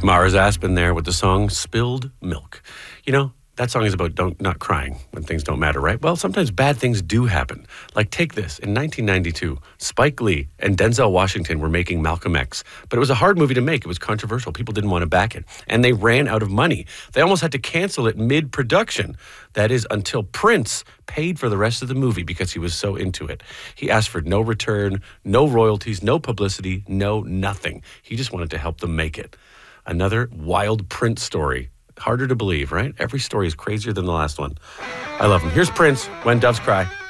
Mars Aspen there with the song Spilled Milk. You know, that song is about not crying when things don't matter, right? Well, sometimes bad things do happen. Like, take this. In 1992, Spike Lee and Denzel Washington were making Malcolm X. But it was a hard movie to make. It was controversial. People didn't want to back it. And they ran out of money. They almost had to cancel it mid-production. That is, until Prince paid for the rest of the movie because he was so into it. He asked for no return, no royalties, no publicity, no nothing. He just wanted to help them make it. Another wild Prince story. Harder to believe, right? Every story is crazier than the last one. I love him. Here's Prince, When Doves Cry.